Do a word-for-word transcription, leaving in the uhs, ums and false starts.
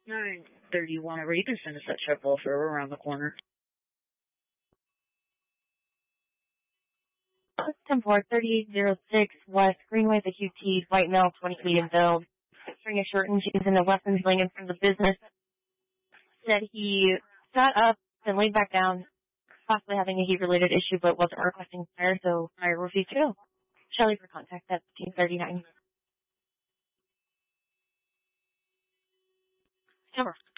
nine thirty-one over. You can send us that triple for we're around the corner. ten four, thirty-eight oh six West Greenway, the Q T, white male, twenty feet in build, wearing a shirt and jeans and the weapons laying in front of the business. Said he got up and laid back down, possibly having a heat-related issue, but wasn't requesting fire, so I refused to go. Shelley for contact at fifteen thirty-nine. Cover.